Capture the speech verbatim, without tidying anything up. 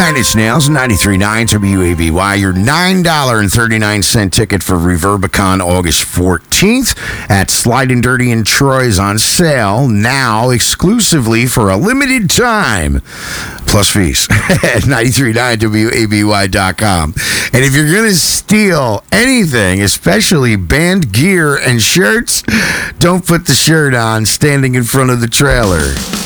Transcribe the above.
Nine Inch Nails, ninety-three point nine W A B Y, your nine dollars and thirty-nine cents ticket for Reverbicon August fourteenth at Sliding Dirty in Troy is on sale now exclusively for a limited time, plus fees, at ninety-three point nine W A B Y dot com. And if you're going to steal anything, especially band gear and shirts, don't put the shirt on standing in front of the trailer.